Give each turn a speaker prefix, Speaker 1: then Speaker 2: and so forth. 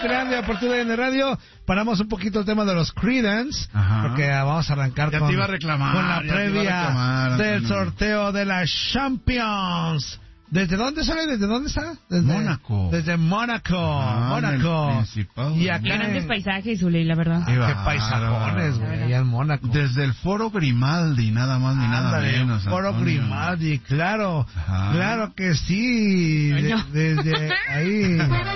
Speaker 1: Inutilandia por TUDN Radio. Paramos un poquito el tema de los Creedence, porque vamos a arrancar
Speaker 2: ya
Speaker 1: con,
Speaker 2: te iba a reclamar,
Speaker 1: con la previa del sorteo de la Champions. ¿Desde dónde sale? ¿Desde dónde está? Desde
Speaker 2: Mónaco.
Speaker 1: Desde Mónaco. Mónaco.
Speaker 2: Y
Speaker 1: acá
Speaker 3: grandes paisajes, Zuli, la verdad.
Speaker 1: Qué paisajones, güey, allá en Mónaco.
Speaker 2: Desde el Foro Grimaldi, nada más ni nada menos.
Speaker 1: Foro
Speaker 2: Antonio.
Speaker 1: Grimaldi, claro.
Speaker 2: Ajá.
Speaker 1: Claro que sí. Desde ahí.